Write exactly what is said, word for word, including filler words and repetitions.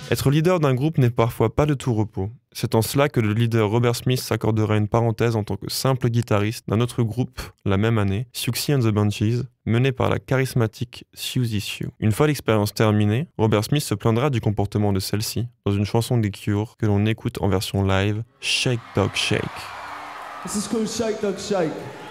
Être leader d'un groupe n'est parfois pas de tout repos. C'est en cela que le leader Robert Smith s'accordera une parenthèse en tant que simple guitariste d'un autre groupe la même année, Siouxsie and the Banshees, mené par la charismatique Siouxsie Sioux. Une fois l'expérience terminée, Robert Smith se plaindra du comportement de celle-ci dans une chanson des Cure que l'on écoute en version live, Shake Dog Shake. This is called Shake Dog Shake.